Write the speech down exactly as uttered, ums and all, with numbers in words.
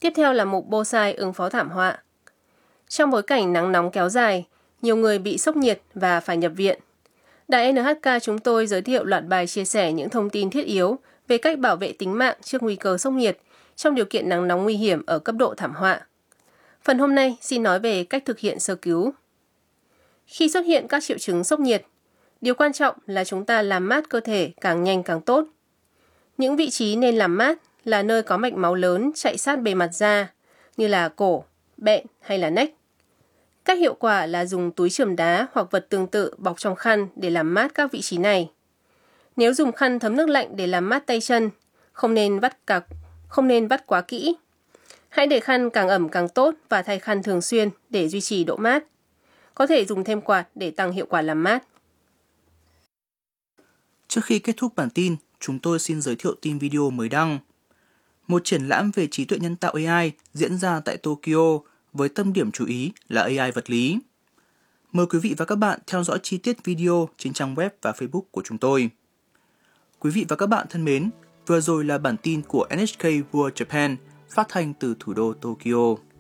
Tiếp theo là mục Bonsai ứng phó thảm họa. Trong bối cảnh nắng nóng kéo dài, nhiều người bị sốc nhiệt và phải nhập viện. Đài en hát ca chúng tôi giới thiệu loạt bài chia sẻ những thông tin thiết yếu về cách bảo vệ tính mạng trước nguy cơ sốc nhiệt trong điều kiện nắng nóng nguy hiểm ở cấp độ thảm họa. Phần hôm nay xin nói về cách thực hiện sơ cứu. Khi xuất hiện các triệu chứng sốc nhiệt, điều quan trọng là chúng ta làm mát cơ thể càng nhanh càng tốt. Những vị trí nên làm mát là nơi có mạch máu lớn chạy sát bề mặt da, như là cổ, bẹn hay là nách. Cách hiệu quả là dùng túi chườm đá hoặc vật tương tự bọc trong khăn để làm mát các vị trí này. Nếu dùng khăn thấm nước lạnh để làm mát tay chân, không nên vắt cả, không nên vắt quá kỹ. Hãy để khăn càng ẩm càng tốt và thay khăn thường xuyên để duy trì độ mát. Có thể dùng thêm quạt để tăng hiệu quả làm mát. Trước khi kết thúc bản tin, chúng tôi xin giới thiệu tin video mới đăng. Một triển lãm về trí tuệ nhân tạo a i diễn ra tại Tokyo với tâm điểm chú ý là a i vật lý. Mời quý vị và các bạn theo dõi chi tiết video trên trang web và Facebook của chúng tôi. Quý vị và các bạn thân mến, vừa rồi là bản tin của en hát ca World Japan phát thanh từ thủ đô Tokyo.